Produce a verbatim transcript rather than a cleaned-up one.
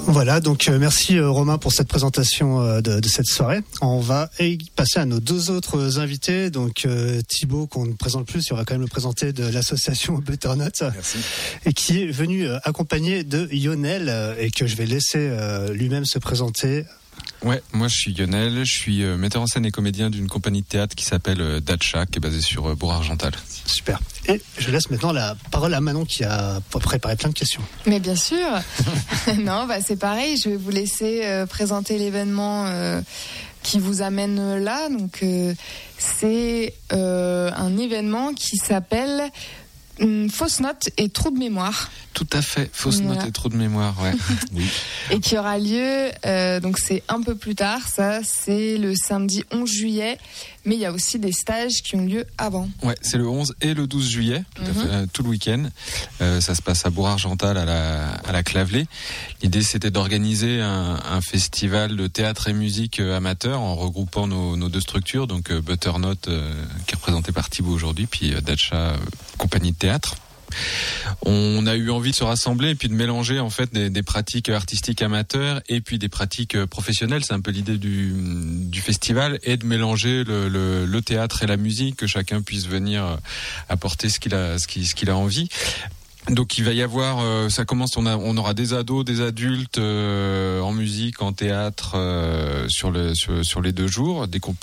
Voilà, donc euh, merci euh, Romain pour cette présentation euh, de, de cette soirée. On va y passer à nos deux autres invités. Donc euh, Thibaut, qu'on ne présente plus, on va quand même le présenter, de l'association Butternut. Merci. Et qui est venu euh, accompagné de Lionel euh, et que je vais laisser euh, lui-même se présenter. Ouais, moi je suis Lionel, je suis euh, metteur en scène et comédien d'une compagnie de théâtre qui s'appelle euh, Dacha, qui est basée sur euh, Bourg-Argental. Super. Et je laisse maintenant la parole à Manon qui a préparé plein de questions. Mais bien sûr. Non, bah c'est pareil. Je vais vous laisser euh, présenter l'événement euh, qui vous amène là. Donc euh, c'est euh, un événement qui s'appelle hum, Fausse note et trou de mémoire. Tout à fait, fausse Voilà. note et trou de mémoire, ouais. Oui. Et qui aura lieu, euh, donc c'est un peu plus tard, ça c'est le samedi onze juillet, mais il y a aussi des stages qui ont lieu avant. Ouais, c'est le onze et le douze juillet, tout, à Mhm. fait, euh, tout le week-end. Euh, ça se passe à Bourg-Argental, à la, à la Clavelée. L'idée, c'était d'organiser un, un festival de théâtre et musique euh, amateur en regroupant nos, nos deux structures, donc euh, Butternut, euh, qui est représenté par Thibaut aujourd'hui, puis euh, Dacha, euh, compagnie de théâtre. On a eu envie de se rassembler et puis de mélanger en fait des, des pratiques artistiques amateurs et puis des pratiques professionnelles. C'est un peu l'idée du, du festival, et de mélanger le, le, le théâtre et la musique, que chacun puisse venir apporter ce qu'il a, ce qu'il, ce qu'il a envie. Donc il va y avoir, euh, ça commence, on, a, on aura des ados, des adultes euh, en musique, en théâtre euh, sur, le, sur, sur les deux jours, des, comp-